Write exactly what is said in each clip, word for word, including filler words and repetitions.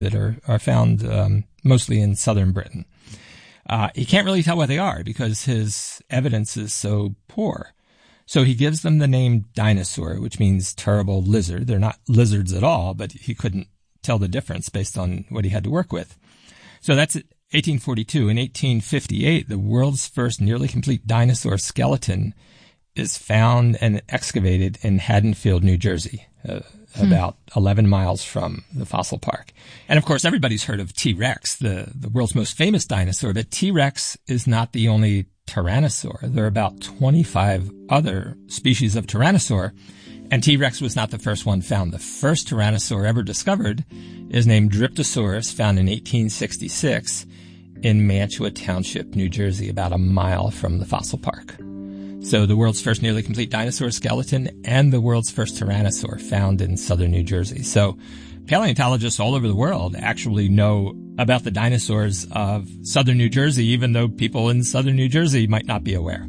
that are, are found um, mostly in southern Britain. Uh, he can't really tell what they are because his evidence is so poor. So he gives them the name dinosaur, which means terrible lizard. They're not lizards at all, but he couldn't tell the difference based on what he had to work with. So that's eighteen forty-two. In eighteen fifty-eight, the world's first nearly complete dinosaur skeleton is found and excavated in Haddonfield, New Jersey, uh, hmm. about eleven miles from the fossil park. And of course, everybody's heard of T-Rex, the, the world's most famous dinosaur, but T-Rex is not the only tyrannosaur. There are about twenty-five other species of tyrannosaur, and T-Rex was not the first one found. The first tyrannosaur ever discovered is named Dryptosaurus, found in eighteen sixty-six in Mantua Township, New Jersey, about a mile from the fossil park. So the world's first nearly complete dinosaur skeleton and the world's first tyrannosaur found in southern New Jersey. So paleontologists all over the world actually know about the dinosaurs of southern New Jersey, even though people in southern New Jersey might not be aware.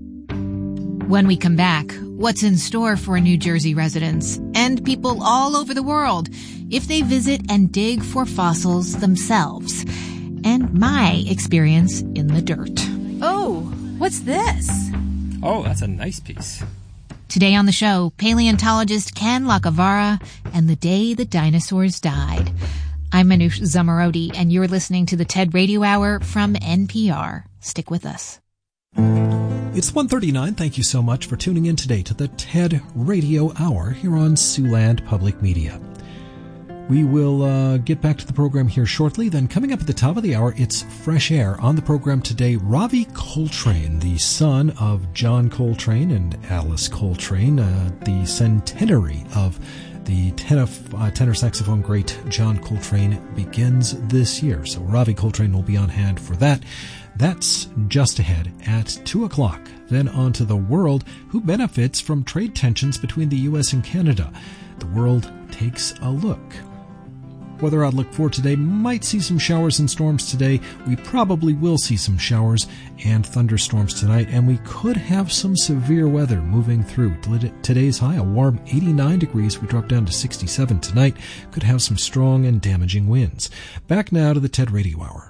When we come back, what's in store for New Jersey residents and people all over the world if they visit and dig for fossils themselves, and my experience in the dirt. Oh, what's this? Oh, that's a nice piece. Today on the show, paleontologist Ken Lacavara and the day the dinosaurs died. I'm Manoush Zomorodi, and you're listening to the TED Radio Hour from N P R. Stick with us. It's one thirty-nine. Thank you so much for tuning in today to the TED Radio Hour here on Siouxland Public Media. We will uh, get back to the program here shortly. Then coming up at the top of the hour, it's Fresh Air. On the program today, Ravi Coltrane, the son of John Coltrane and Alice Coltrane, uh, the centenary of the tenor, uh, tenor saxophone great John Coltrane begins this year. So Ravi Coltrane will be on hand for that. That's just ahead at two o'clock. Then on to the world, who benefits from trade tensions between the U S and Canada. The world takes a look. Weather outlook for today might see some showers and storms today. We probably will see some showers and thunderstorms tonight, and we could have some severe weather moving through. Today's high, a warm eighty-nine degrees. We drop down to sixty-seven tonight. Could have some strong and damaging winds. Back now to the TED Radio Hour.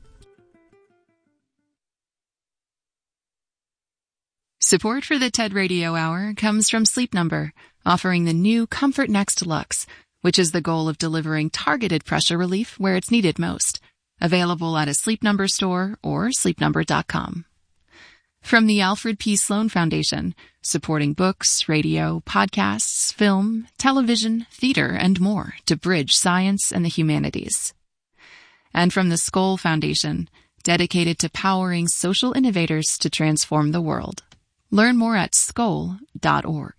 Support for the TED Radio Hour comes from Sleep Number, offering the new Comfort Next Luxe, which is the goal of delivering targeted pressure relief where it's needed most. Available at a Sleep Number store or sleep number dot com. From the Alfred P. Sloan Foundation, supporting books, radio, podcasts, film, television, theater, and more to bridge science and the humanities. And from the Skoll Foundation, dedicated to powering social innovators to transform the world. Learn more at skoll dot org.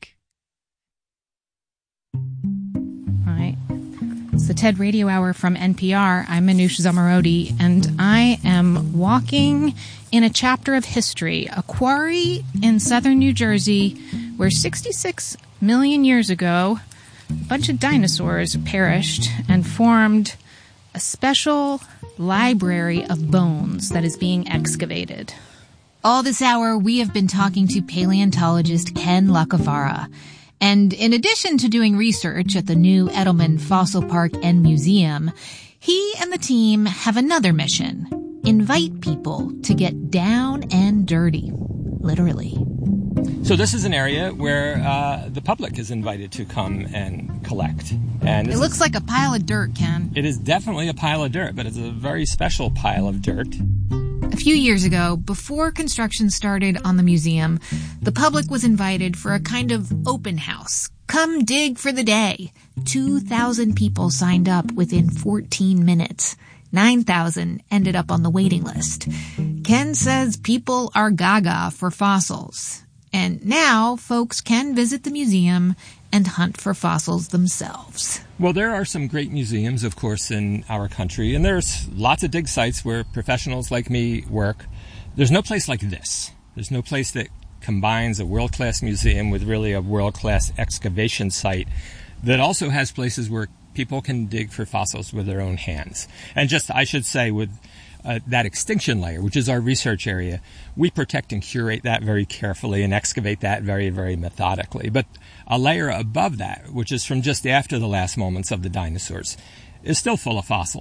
All right. It's the TED Radio Hour from N P R. I'm Manoush Zomorodi, and I am walking in a chapter of history, a quarry in southern New Jersey where sixty-six million years ago, a bunch of dinosaurs perished and formed a special library of bones that is being excavated. All this hour, we have been talking to paleontologist Ken Lacavara. And in addition to doing research at the new Edelman Fossil Park and Museum, he and the team have another mission. Invite people to get down and dirty. Literally. So this is an area where uh, the public is invited to come and collect. And it looks is, like a pile of dirt, Ken. It is definitely a pile of dirt, but it's a very special pile of dirt. A few years ago, before construction started on the museum, the public was invited for a kind of open house. Come dig for the day. two thousand people signed up within fourteen minutes. nine thousand ended up on the waiting list. Ken says people are gaga for fossils. And now folks can visit the museum and hunt for fossils themselves. Well, there are some great museums, of course, in our country, and there's lots of dig sites where professionals like me work. There's no place like this. There's no place that combines a world-class museum with really a world-class excavation site that also has places where people can dig for fossils with their own hands. And just, I should say, with uh, that extinction layer, which is our research area, we protect and curate that very carefully and excavate that very, very methodically. But a layer above that, which is from just after the last moments of the dinosaurs, is still full of fossils.